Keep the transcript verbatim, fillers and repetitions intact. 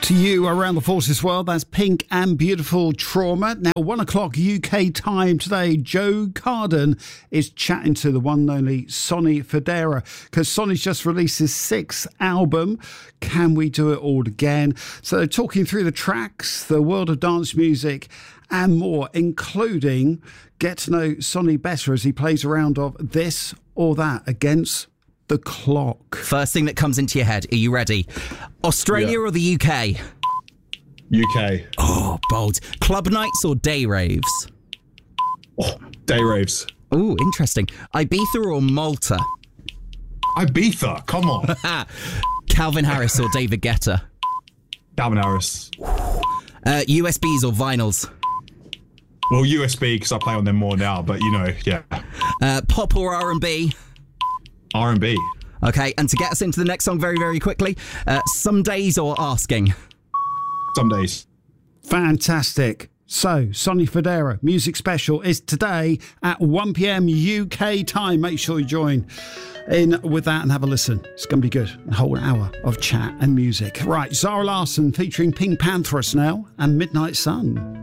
To you around the Forces world, that's Pink and Beautiful Trauma. Now, one o'clock U K time today, Joe Carden is chatting to the one and only Sonny Fodera, because Sonny's just released his sixth album, Can We Do It All Again? So they're talking through the tracks, the world of dance music and more, including get to know Sonny better as he plays a round of This or That Against the Clock. First thing that comes into your head, are you ready? Australia Yeah. or the U K? U K. Oh, bold. Club nights or day raves? Oh, day raves. Oh, interesting. Ibiza or Malta? Ibiza, come on. Calvin Harris or David Guetta? Calvin Harris. Uh, U S Bs or vinyls? Well, U S B, because I play on them more now, but you know, yeah. Uh, pop or R and B? R and B. Okay, and to get us into the next song very, very quickly, uh, Some Days or Asking? Some days. Fantastic. So, Sonny Fodera Music Special is today at one p.m. U K time. Make sure you join in with that and have a listen. It's going to be good. A whole hour of chat and music. Right, Zara Larsson featuring Pink Pantheress now and Midnight Sun.